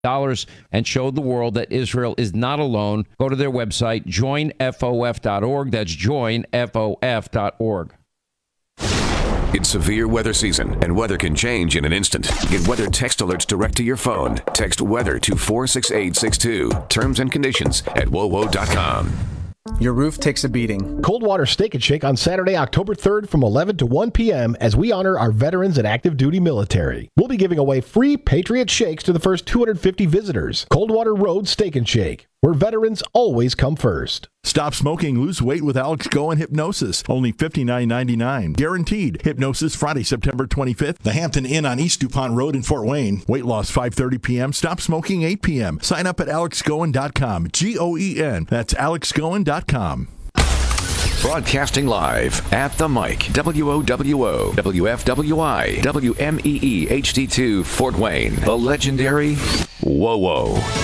and show the world that Israel is not alone. Go to their website, joinfof.org. That's joinfof.org. It's severe weather season, and weather can change in an instant. Get weather text alerts direct to your phone. Text weather to 46862. Terms and conditions at wowo.com. Your roof takes a beating. Coldwater Steak and Shake on Saturday, October 3rd from 11 to 1 p.m. as we honor our veterans and active duty military. We'll be giving away free Patriot Shakes to the first 250 visitors. Coldwater Road Steak and Shake, where veterans always come first. Stop smoking, lose weight with Alex Goen Hypnosis. Only $59.99. Guaranteed. Hypnosis Friday, September 25th. The Hampton Inn on East DuPont Road in Fort Wayne. Weight loss 5:30 p.m. Stop smoking 8 p.m. Sign up at alexgoen.com. Goen. That's alexgoen.com. Broadcasting live at the mic. WOWO, WFWI, WMEE HD2 Fort Wayne. The legendary WOWO.